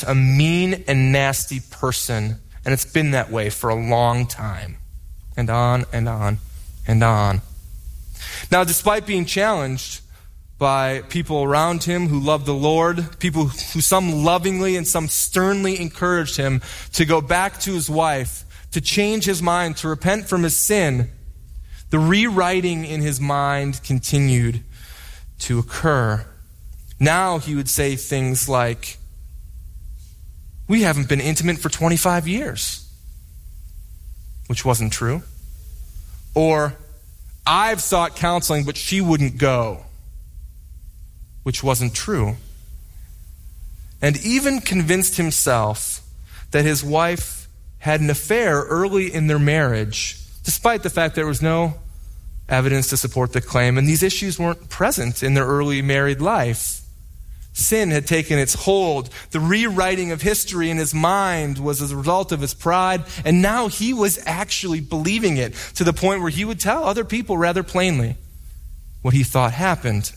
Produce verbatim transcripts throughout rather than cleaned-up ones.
a mean and nasty person, and it's been that way for a long time. And on and on and on. Now, despite being challenged by people around him who loved the Lord, people who some lovingly and some sternly encouraged him to go back to his wife, to change his mind, to repent from his sin, the rewriting in his mind continued to occur. Now he would say things like, "We haven't been intimate for twenty-five years," which wasn't true. Or, "I've sought counseling, but she wouldn't go," which wasn't true. And even convinced himself that his wife had an affair early in their marriage, despite the fact there was no evidence to support the claim, and these issues weren't present in their early married life. Sin had taken its hold. The rewriting of history in his mind was as a result of his pride, and now he was actually believing it to the point where he would tell other people rather plainly what he thought happened.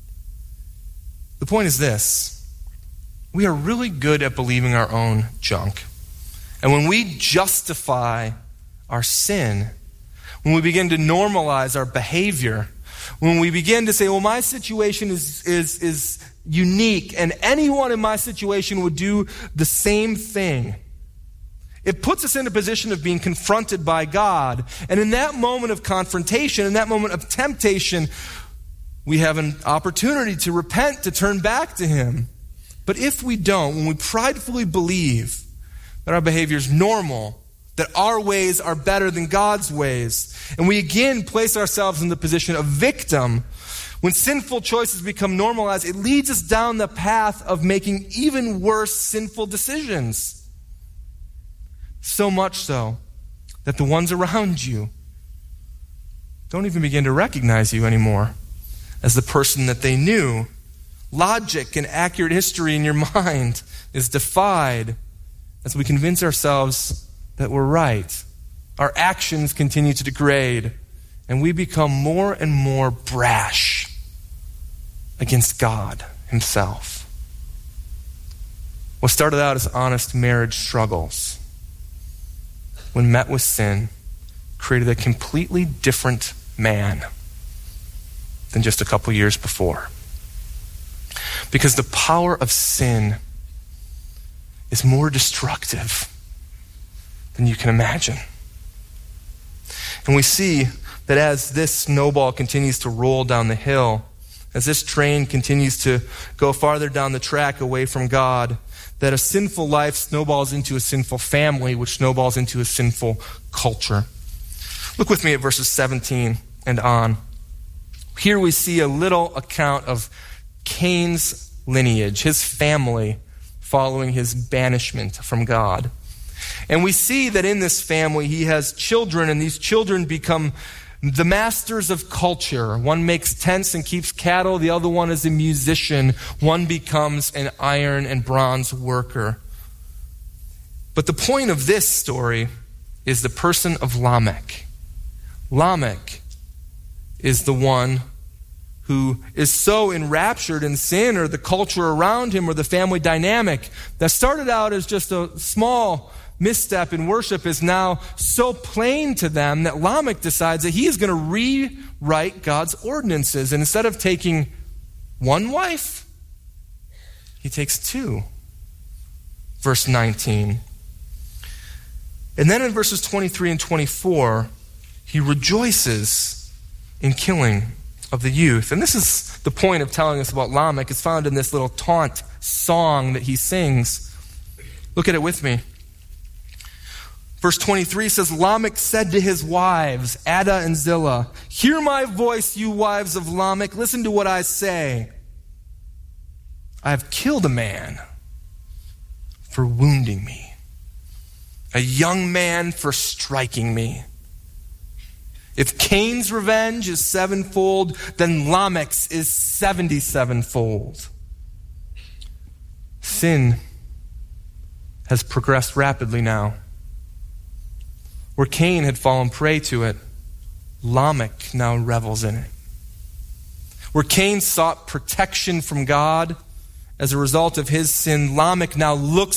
The point is this: we are really good at believing our own junk. And when we justify our sin, when we begin to normalize our behavior, when we begin to say, well, my situation is, is, is unique and anyone in my situation would do the same thing, it puts us in a position of being confronted by God. And in that moment of confrontation, in that moment of temptation, we have an opportunity to repent, to turn back to him. But if we don't, when we pridefully believe that our behavior is normal, that our ways are better than God's ways, and we again place ourselves in the position of victim, when sinful choices become normalized, it leads us down the path of making even worse sinful decisions. So much so that the ones around you don't even begin to recognize you anymore as the person that they knew. Logic and accurate history in your mind is defied as we convince ourselves that we're right. Our actions continue to degrade, and we become more and more brash against God himself. What started out as honest marriage struggles, when met with sin, created a completely different man than just a couple years before. Because the power of sin is more destructive than you can imagine. And we see that as this snowball continues to roll down the hill, as this train continues to go farther down the track away from God, that a sinful life snowballs into a sinful family, which snowballs into a sinful culture. Look with me at verses seventeen and on. Here we see a little account of Cain's lineage, his family following his banishment from God. And we see that in this family he has children, and these children become the masters of culture. One makes tents and keeps cattle. The other one is a musician. One becomes an iron and bronze worker. But the point of this story is the person of Lamech. Lamech is the one who is so enraptured in sin or the culture around him or the family dynamic that started out as just a small misstep in worship is now so plain to them that Lamech decides that he is going to rewrite God's ordinances. And instead of taking one wife, he takes two. Verse nineteen. And then in verses twenty-three and twenty-four, he rejoices in killing of the youth. And this is the point of telling us about Lamech. It's found in this little taunt song that he sings. Look at it with me. Verse twenty-three says, Lamech said to his wives, Adah and Zillah, hear my voice, you wives of Lamech. Listen to what I say. I have killed a man for wounding me, a young man for striking me. If Cain's revenge is sevenfold, then Lamech's is seventy-sevenfold. Sin has progressed rapidly now. Where Cain had fallen prey to it, Lamech now revels in it. Where Cain sought protection from God as a result of his sin, Lamech now looks